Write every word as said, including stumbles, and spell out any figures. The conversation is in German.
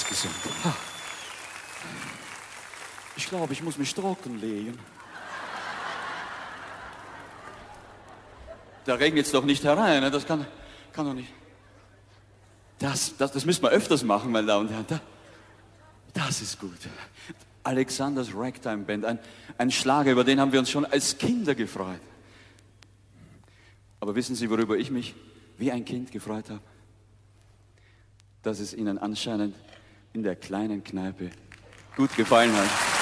gesund. Ich glaube, ich muss mich trocken legen. Da regnet es doch nicht herein, ne? Das kann, kann doch nicht. Das, das, das müssen wir öfters machen, meine Damen und Herren. Da, das ist gut. Alexanders Ragtime Band, ein, ein Schlager, über den haben wir uns schon als Kinder gefreut. Aber wissen Sie, worüber ich mich wie ein Kind gefreut habe? Dass es Ihnen anscheinend in der kleinen Kneipe gut gefallen hat.